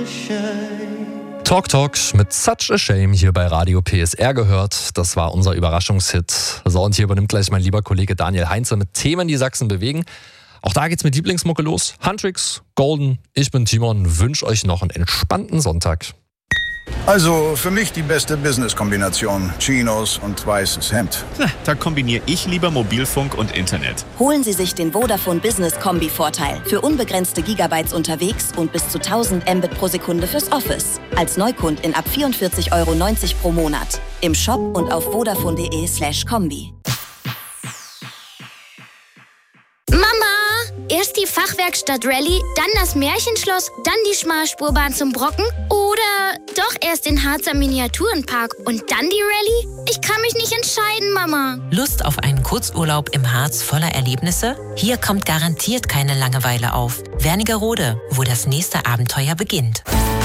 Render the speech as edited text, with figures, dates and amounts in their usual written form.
Talk mit Such a Shame hier bei Radio PSR gehört. Das war unser Überraschungshit. So, und hier übernimmt gleich mein lieber Kollege Daniel Heinze mit Themen, die Sachsen bewegen. Auch da geht's mit Lieblingsmucke los. Huntrix, Golden, ich bin Timon, wünsche euch noch einen entspannten Sonntag. Also für mich die beste Business-Kombination. Chinos und weißes Hemd. Da kombiniere ich lieber Mobilfunk und Internet. Holen Sie sich den Vodafone Business Kombi-Vorteil. Für unbegrenzte Gigabytes unterwegs und bis zu 1000 Mbit pro Sekunde fürs Office. Als Neukundin ab 44,90 € pro Monat. Im Shop und auf vodafone.de/kombi. Erst die Fachwerkstatt Rallye, dann das Märchenschloss, dann die Schmalspurbahn zum Brocken oder doch erst den Harzer Miniaturenpark und dann die Rallye? Ich kann mich nicht entscheiden, Mama. Lust auf einen Kurzurlaub im Harz voller Erlebnisse? Hier kommt garantiert keine Langeweile auf. Wernigerode, wo das nächste Abenteuer beginnt.